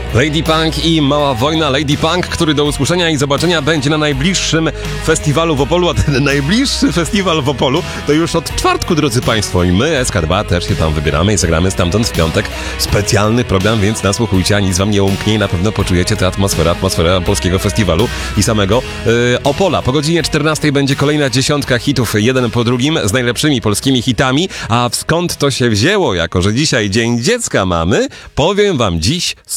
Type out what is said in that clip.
Lady Punk i Mała Wojna. Lady Punk, który do usłyszenia i zobaczenia będzie na najbliższym festiwalu w Opolu, a ten najbliższy festiwal w Opolu to już od czwartku, drodzy Państwo, i my, SK2, też się tam wybieramy i zagramy stamtąd w piątek specjalny program, więc nasłuchujcie, a nic wam nie umknie i na pewno poczujecie tę atmosferę polskiego festiwalu i samego Opola. Po godzinie 14 będzie kolejna dziesiątka hitów, jeden po drugim, z najlepszymi polskimi hitami, a skąd to się wzięło, jako że dzisiaj Dzień Dziecka mamy, powiem wam dziś